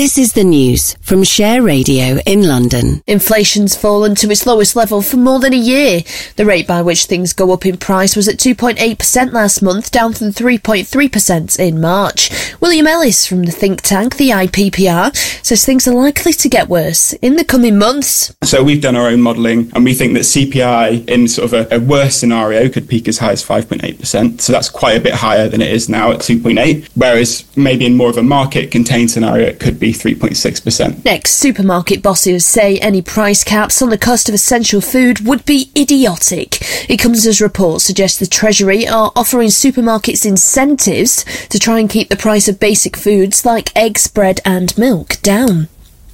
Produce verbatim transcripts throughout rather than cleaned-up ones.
This is the news from Share Radio in London. Inflation's fallen to its lowest level for more than a year. The rate by which things go up in price was at two point eight percent last month, down from three point three percent in March. William Ellis from the think tank, the I P P R, says things are likely to get worse in the coming months. So we've done our own modelling, and we think that C P I in sort of a, a worse scenario could peak as high as five point eight percent. So that's quite a bit higher than it is now at two point eight, whereas maybe in more of a market-contained scenario it could be three point six percent. Next, supermarket bosses say any price caps on the cost of essential food would be idiotic. It comes as reports suggest the Treasury are offering supermarkets incentives to try and keep the price of basic foods like eggs, bread and milk down.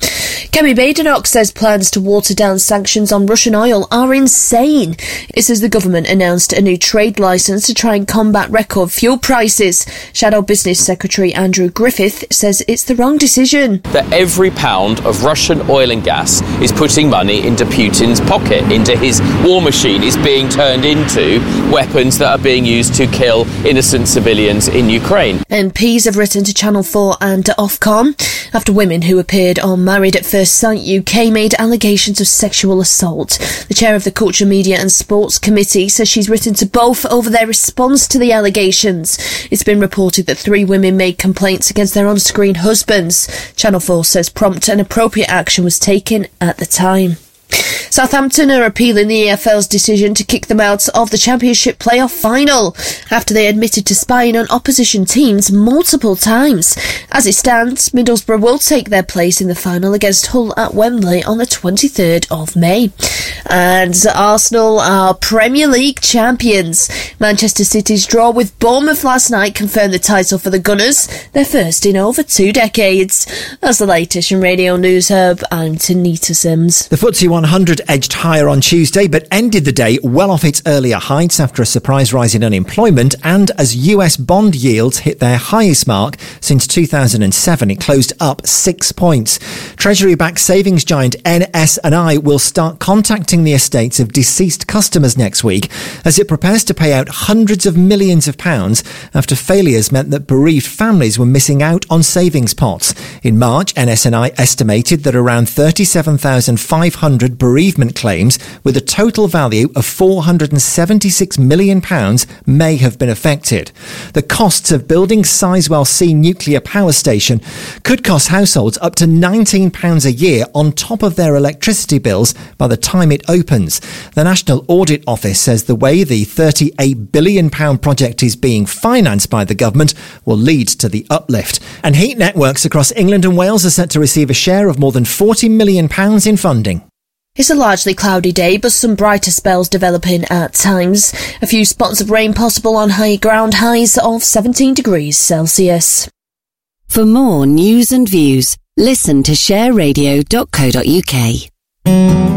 Kemi Badenoch says plans to water down sanctions on Russian oil are insane. It says the government announced a new trade licence to try and combat record fuel prices. Shadow Business Secretary Andrew Griffith says it's the wrong decision. That every pound of Russian oil and gas is putting money into Putin's pocket, into his war machine, is being turned into weapons that are being used to kill innocent civilians in Ukraine. M Ps have written to Channel four and to Ofcom after women who appeared on Married at First Sight U K made allegations of sexual assault. The chair of the Culture, Media and Sports Committee says she's written to both over their response to the allegations. It's been reported that three women made complaints against their on-screen husbands. Channel four says prompt and appropriate action was taken at the time. Southampton are appealing the E F L's decision to kick them out of the Championship playoff final after they admitted to spying on opposition teams multiple times. As it stands, Middlesbrough will take their place in the final against Hull at Wembley on the twenty-third of May. And Arsenal are Premier League champions. Manchester City's draw with Bournemouth last night confirmed the title for the Gunners, their first in over two decades. That's the latest from Radio News Hub. I'm Tanita Sims. The F T S E one hundred edged higher on Tuesday, but ended the day well off its earlier heights after a surprise rise in unemployment and as U S bond yields hit their highest mark since two thousand seven. It closed up six points. Treasury-backed savings giant N S and I will start contacting the estates of deceased customers next week as it prepares to pay out hundreds of millions of pounds after failures meant that bereaved families were missing out on savings pots. In March, N S and I estimated that around thirty-seven thousand five hundred bereavement claims with a total value of four hundred seventy-six million pounds may have been affected. The costs of building Sizewell C nuclear power station could cost households up to nineteen pounds a year on top of their electricity bills by the time it opens. The National Audit Office says the way the thirty-eight billion pounds project is being financed by the government will lead to the uplift. And heat networks across England and Wales are set to receive a share of more than forty million pounds in funding. It's a largely cloudy day, but some brighter spells developing at times. A few spots of rain possible on high ground, highs of seventeen degrees Celsius. For more news and views, listen to share radio dot co dot uk.